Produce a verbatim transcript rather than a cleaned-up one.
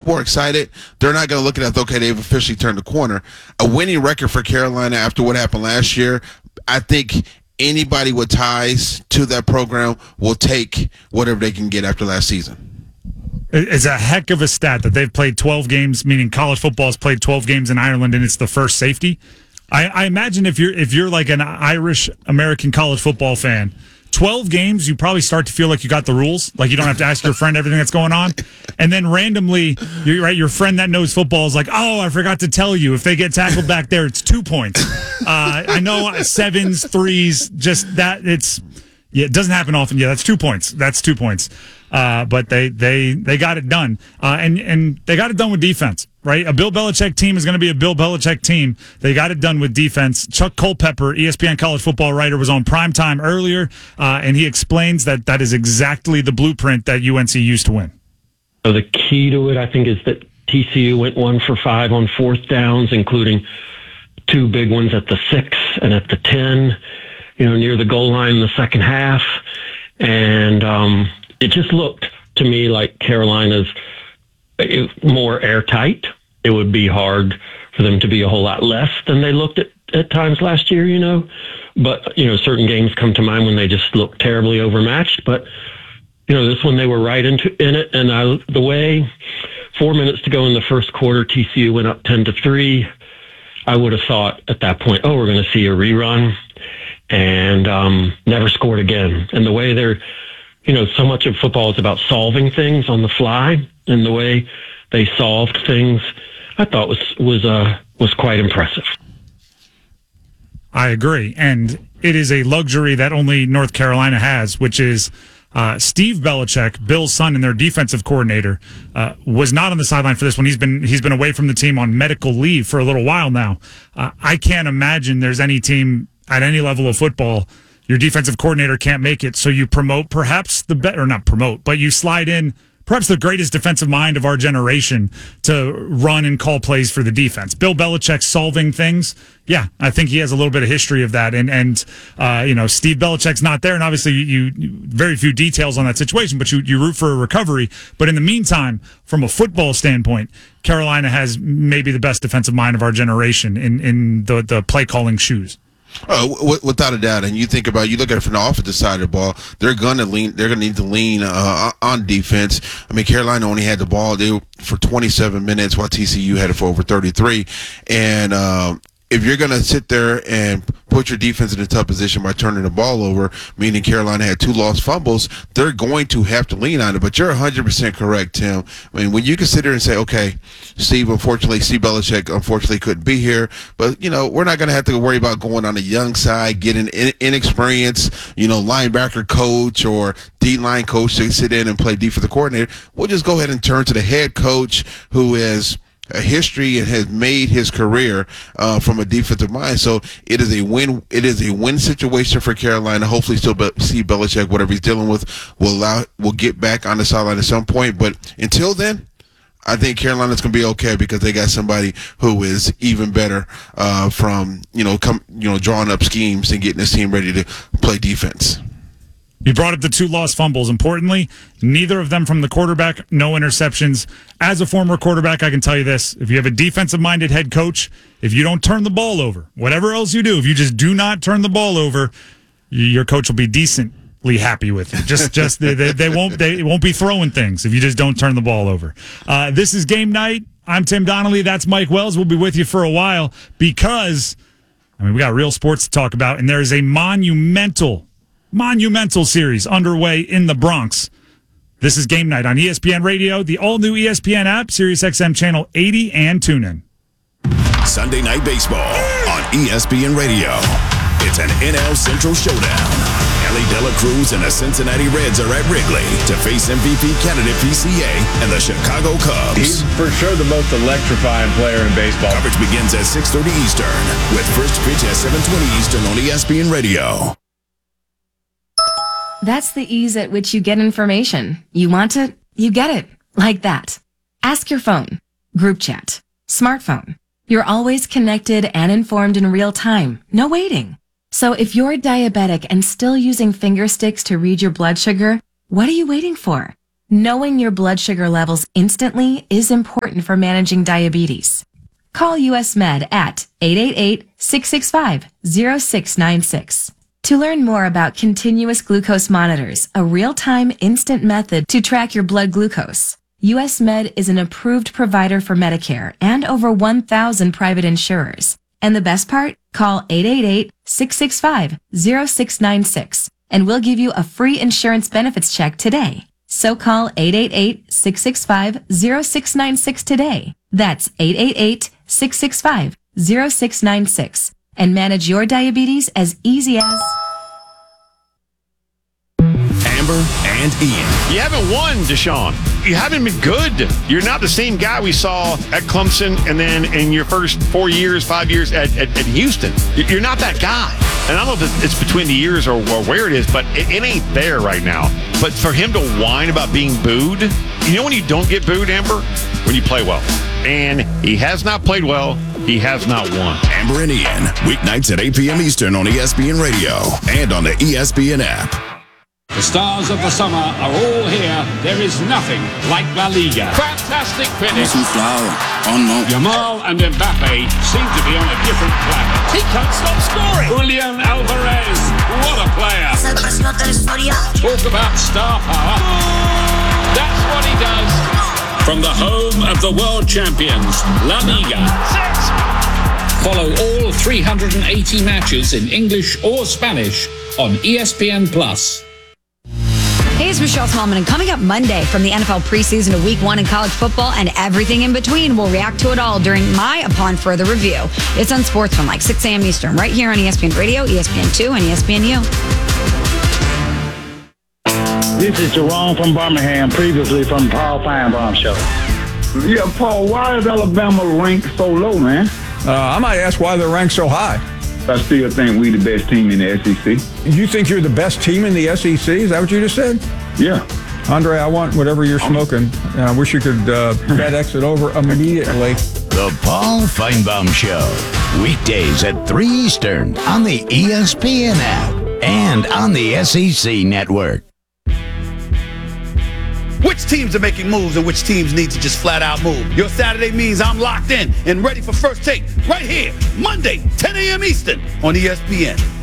people are excited, they're not going to look at it, okay, they've officially turned the corner. A winning record for Carolina after what happened last year, I think anybody with ties to that program will take whatever they can get after last season. It's a heck of a stat that they've played twelve games, meaning college football has played twelve games in Ireland, and it's the first safety. I, I imagine if you're if you're like an Irish American college football fan, twelve games, you probably start to feel like you got the rules. Like you don't have to ask your friend everything that's going on. And then randomly, you're right, your friend that knows football is like, oh, I forgot to tell you, if they get tackled back there, it's two points. Uh, I know sevens, threes, just that it's yeah, it doesn't happen often. Yeah, that's two points. That's two points. Uh, but they, they, they got it done. Uh, and, and they got it done with defense, right? A Bill Belichick team is going to be a Bill Belichick team. They got it done with defense. Chuck Culpepper, E S P N college football writer, was on primetime earlier, uh, and he explains that that is exactly the blueprint that U N C used to win. So the key to it, I think, is that T C U went one for five on fourth downs, including two big ones at the six and at the ten, you know, near the goal line in the second half. And, um, it just looked to me like Carolina's more airtight. It would be hard for them to be a whole lot less than they looked at, at times last year, you know. But, you know, certain games come to mind when they just look terribly overmatched. But, you know, this one they were right into in it. And I, the way four minutes to go in the first quarter, T C U went up ten to three. I would have thought at that point, oh, we're going to see a rerun, and um, never scored again. And the way they're, you know, so much of football is about solving things on the fly, and the way they solved things, I thought was was uh, was quite impressive. I agree, and it is a luxury that only North Carolina has, which is uh, Steve Belichick, Bill's son, and their defensive coordinator, uh, was not on the sideline for this one. He's been he's been away from the team on medical leave for a little while now. Uh, I can't imagine there's any team at any level of football. Your defensive coordinator can't make it, so you promote perhaps the better, or not promote, but you slide in perhaps the greatest defensive mind of our generation to run and call plays for the defense. Bill Belichick solving things. Yeah, I think he has a little bit of history of that. And, and uh, you know, Steve Belichick's not there, and obviously you, you very few details on that situation, but you, you root for a recovery. But in the meantime, from a football standpoint, Carolina has maybe the best defensive mind of our generation in, in the, the play calling shoes. Oh, w- without a doubt. And you think about, you look at it from the offensive side of the ball, they're going to lean, they're going to need to lean uh, on defense. I mean, Carolina only had the ball they, for twenty-seven minutes, while T C U had it for over thirty-three. And um, if you're going to sit there and put your defense in a tough position by turning the ball over, meaning Carolina had two lost fumbles, they're going to have to lean on it. But you're one hundred percent correct, Tim. I mean, when you consider and say, okay, Steve, unfortunately, Steve Belichick, unfortunately, couldn't be here, but, you know, we're not going to have to worry about going on the young side, getting in- inexperienced, you know, linebacker coach or D-line coach to sit in and play defensive coordinator. We'll just go ahead and turn to the head coach who is a history and has made his career uh, from a defensive mind. So it is a win. It is a win situation for Carolina. Hopefully, still be- see Belichick, whatever he's dealing with, will allow will get back on the sideline at some point. But until then, I think Carolina's going to be okay because they got somebody who is even better uh, from you know come you know drawing up schemes and getting his team ready to play defense. You brought up the two lost fumbles. Importantly, neither of them from the quarterback, no interceptions. As a former quarterback, I can tell you this. If you have a defensive-minded head coach, if you don't turn the ball over, whatever else you do, if you just do not turn the ball over, your coach will be decently happy with you. Just, just they, they, they won't they won't be throwing things if you just don't turn the ball over. Uh, this is Game Night. I'm Tim Donnelly. That's Mike Wells. We'll be with you for a while because, I mean, we got real sports to talk about, and there is a monumental Monumental series underway in the Bronx. This is Game Night on E S P N Radio, the all-new E S P N app, Sirius X M Channel eighty, and TuneIn. Sunday Night Baseball on E S P N Radio. It's an N L Central showdown. Ellie De La Cruz and the Cincinnati Reds are at Wrigley to face M V P candidate P C A and the Chicago Cubs. He's for sure the most electrifying player in baseball. Coverage begins at six thirty Eastern with first pitch at seven twenty Eastern on E S P N Radio. That's the ease at which you get information. You want it, you get it. Like that. Ask your phone. Group chat. Smartphone. You're always connected and informed in real time. No waiting. So if you're diabetic and still using finger sticks to read your blood sugar, what are you waiting for? Knowing your blood sugar levels instantly is important for managing diabetes. Call U S Med at eight eight eight, six six five, zero six nine six. To learn more about continuous glucose monitors, a real-time instant method to track your blood glucose, U S Med is an approved provider for Medicare and over one thousand private insurers. And the best part? Call eight eight eight, six six five, zero six nine six and we'll give you a free insurance benefits check today. So call eight eight eight, six six five, zero six nine six today. That's eight eight eight, six six five, zero six nine six and manage your diabetes as easy as Amber and Ian. You haven't won, Deshaun. You haven't been good. You're not the same guy we saw at Clemson and then in your first four years, five years at, at, at Houston. You're not that guy. And I don't know if it's between the years or, or where it is, but it, it ain't there right now. But for him to whine about being booed, you know when you don't get booed, Amber? When you play well. And he has not played well. He has not won. Amber and Ian, weeknights at eight p.m. Eastern on E S P N Radio and on the E S P N app. The stars of the summer are all here. There is nothing like La Liga. Fantastic finish. Yamal and Mbappe seem to be on a different planet. He can't stop scoring. Julian Alvarez, what a player. Talk about star power. That's what he does. From the home of the world champions, La Liga. Follow all three hundred eighty matches in English or Spanish on E S P N Plus. Hey, it's Michelle Tallman, and coming up Monday from the N F L preseason to week one in college football and everything in between, we'll react to it all during my Upon Further Review. It's on Sportsman, like six a.m. Eastern, right here on E S P N Radio, E S P N two, and E S P N U. This is Jerome from Birmingham, previously from Paul Feinbaum Show. Yeah, Paul, why is Alabama ranked so low, man? Uh, I might ask why they're ranked so high. I still think we the best team in the S E C. You think you're the best team in the S E C? Is that what you just said? Yeah. Andre, I want whatever you're smoking. And I wish you could uh, FedEx it over immediately. The Paul Feinbaum Show. Weekdays at three Eastern on the E S P N app and on the S E C network. Which teams are making moves and which teams need to just flat out move? Your Saturday means I'm locked in and ready for First Take right here, Monday, ten a.m. Eastern on E S P N.